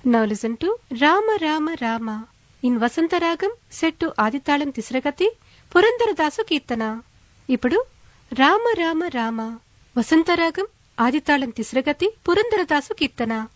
Now listen to Rama Rama Rama in Vasantaragam set to Aditalam Tisragati Purandara Kirtana. ఇప్పుడు రామ రామ రామ వసంతరాగం ఆదితాళం తిస్రగతి పురందరదాసు కీర్తన.